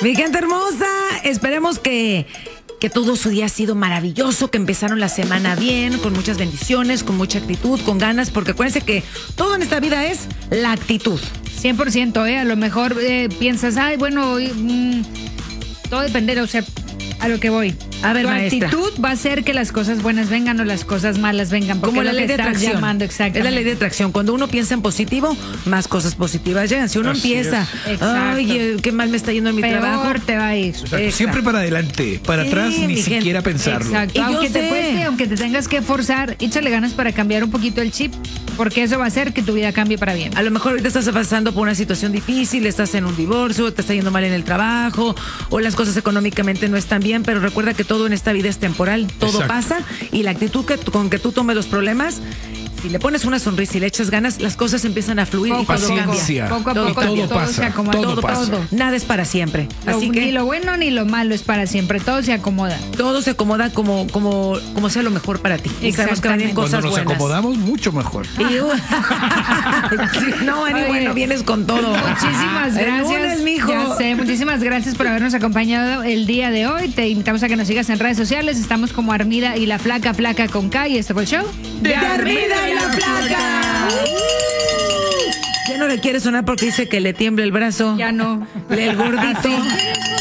Mi gente hermosa, esperemos que todo su día ha sido maravilloso, que empezaron la semana bien, con muchas bendiciones, con mucha actitud, con ganas, porque acuérdense que todo en esta vida es la actitud. 100%, a lo mejor piensas, ay, bueno, todo depende, o sea, a lo que voy. A ver, tu maestra. actitud va a hacer que las cosas buenas vengan o las cosas malas vengan. Como la ley de estás atracción. llamando, Es la exactamente. ley de atracción. Cuando uno piensa en positivo, más cosas positivas llegan. Si uno Así empieza, es. ay, qué mal me está yendo en mi trabajo. Peor te va a ir. Exacto. Exacto. Siempre para adelante, para Sí, atrás mi ni gente. siquiera pensarlo. Exacto. Y yo Aunque te sé. cueste, aunque te tengas que forzar, échale ganas para cambiar un poquito el chip, porque eso va a hacer que tu vida cambie para bien. A lo mejor ahorita estás pasando por una situación difícil, estás en un divorcio, te está yendo mal en el trabajo, o las cosas económicamente no están bien, pero recuerda que todo en esta vida es temporal, todo Exacto. pasa, y la actitud con que tú tomes los problemas, si le pones una sonrisa y le echas ganas, las cosas empiezan a fluir y Poco a todo poco, cambia. Paciencia. poco a Todo poco, cambia. Todo pasa, se acomoda. todo pasa. Nada es para siempre. Así Ni que lo bueno ni lo malo es para siempre, todo se acomoda. todo se acomoda como sea lo mejor para ti. Y sabemos que van a venir Exactamente. cosas Cuando nos buenas. acomodamos, mucho mejor. Y, sí, no, Ani, Oye, bueno, vienes con todo. Muchísimas El gracias. lunes, mijo. Ya sé, muchísimas gracias por habernos acompañado el día de hoy. Te invitamos a que nos sigas en redes sociales. Estamos como Armida y la Flaca, Flaca con K. Y este fue el show De Armida y la Flaca. Ya no le quiere sonar porque dice que le tiembla el brazo. Ya no. El gordito.